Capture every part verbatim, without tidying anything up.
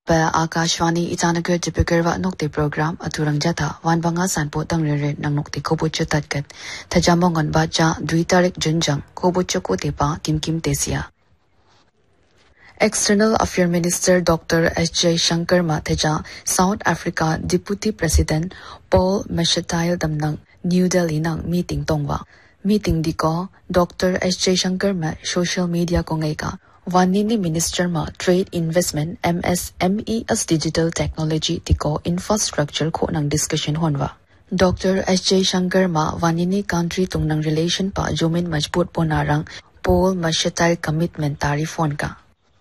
Pa Akashvani Itanagar Tipikirva Nokti program Aturang Jata Wan Banga Sanpo Tangrere Nang Nokti Kobuchu Tatkat Tajamongan Baja Duitarik Junjang Kobuchuko Tepa Kim Kim Tesia External Affairs Minister Doctor S J Shankar Matheja South Africa Deputy President Paul Meshatile Damnang New Delhi Nang Meeting Tongwa Meeting Diko Doctor S J Shankar Ma Social Media Kongeka Vanini Minister Ma Trade Investment M S M E as Digital Technology Tiko Infrastructure Ko Nang Discussion Honwa Doctor S J Shankar Ma Vanini Country Tung Nang Relation Pa Jomin Majbut Ponarang Paul Meshatile Commitment Tarif Honka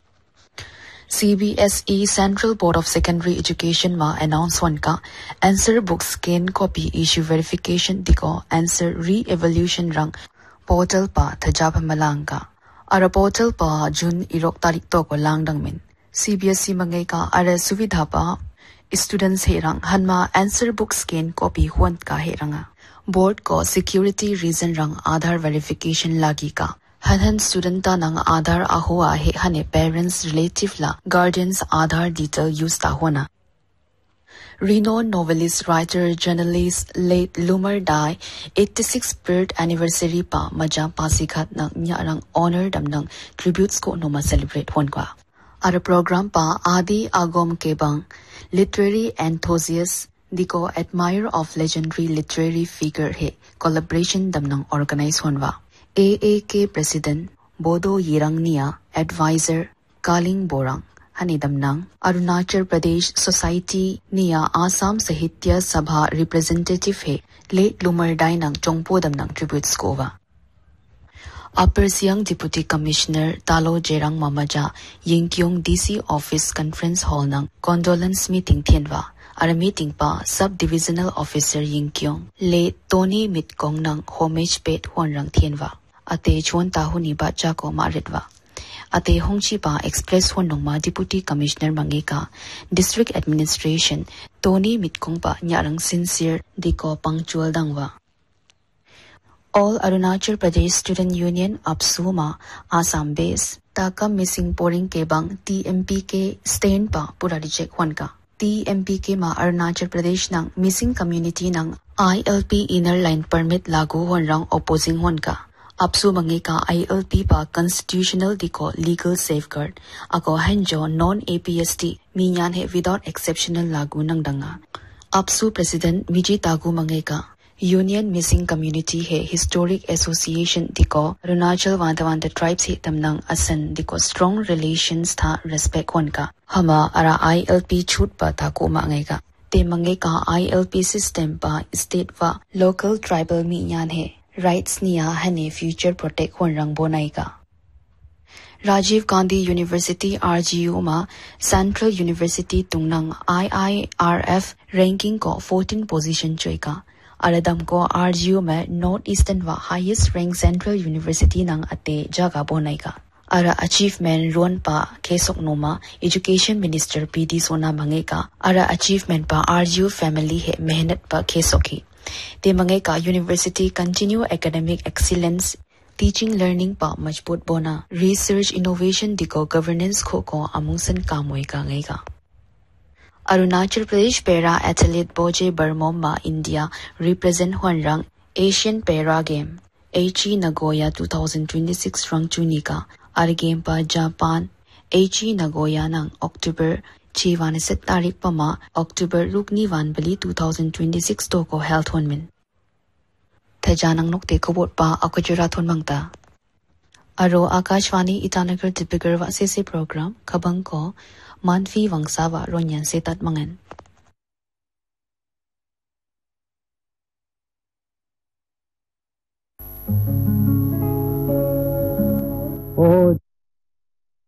C B S E Central Board of Secondary Education ma announce one ka answer book scan copy issue verification diko answer re-evaluation rang portal pa thajab malang ka ara portal pa June irok tarik to ko langdang min C B S E mangai ka ara suvidha pa students herang hanma answer book scan copy huant ka heranga board ko security reason rang Aadhaar verification lagi ka Han student ta nang Aadhaar ahua he hane parents relative la guardians Aadhaar detail use ta hona. Renowned novelist, writer, journalist late Lumar Dai eighty-sixth birth anniversary pa maja pasikhat nang nyarang honor dam nang tributes ko noma celebrate honwa. Ara program pa Adi Agom Kebang literary enthusiast diko admire of legendary literary figure he collaboration dam nang organize honwa. A A K President Bodo Yirang Nia Advisor Kaling Borang Hanidam Nang Arunachal Pradesh Society Nia Assam Sahitya Sabha Representative He Late Lumar Dai Nang Chongpo Dam Nang Tributes Kova Upper Siang Deputy Commissioner Talo Jerang Mamaja Yingkyong D C Office Conference Hall Nang Condolence Meeting Tianwa Ara meeting pa Sub-Divisional Officer Yingkyong Late Tony Mitkong Nang Homage Pet Huanrang Tianwa Ate chuan tahuni ba jako maritwa. Ate hongchi pa express honong ma Deputy Commissioner Mangeka District Administration Tony Mitkong pa nyarang sincere diko punctual dangwa. All Arunachal Pradesh Student Union Apsuma Assam base taka missing pouring kebang T M P K stain pa pura reject honka. T M P K ma Arunachal Pradesh nang missing community nang I L P inner line permit lagu honrang opposing honka. Apsu mangeka I L P pa constitutional diko legal safeguard ako hanjo non A P S T minyan he without exceptional lagu nang danga. Apsu President Miji Tagu mangeka Union Missing Community he Historic Association diko Arunachal Wantawanta tribes he tamnang asan diko strong relations tha respect honka hama ara I L P chut pa tha ko mangeka te mangeka I L P system pa state wa local tribal minyan he rights niya hane future protect honrang bonaika. Rajiv Gandhi University R G U ma Central University tungnang I I R F ranking ko fourteen position choika. Aladam ko R G U ma North Eastern wa highest rank Central University nang ate jaga bonaika. Ara achievement ruan pa kesok noma Education Minister P D Sona mangeka ara achievement pa R G U family he mehnat pa kesoki. Te mangeka university continue academic excellence teaching learning pa majbut bona research innovation diko governance ko ko amungsan kamoy ka ngayka. Arunachal Pradesh Para Athlete Boje Barmom ma India represent Huanrang Asian Para Game Aichi Nagoya twenty twenty-six rang chunika ar game pa Japan Aichi Nagoya nang October Chiwan set tarik pa ma October Rukni Van Bali twenty twenty-six to ko health honmin. Tajanang nokte kubot pa ako jurathon mangta. Aro Akashvani Itanagar Tipikir wa sese program kabang ko manfi wangsawa ronyan setat mangan. Oh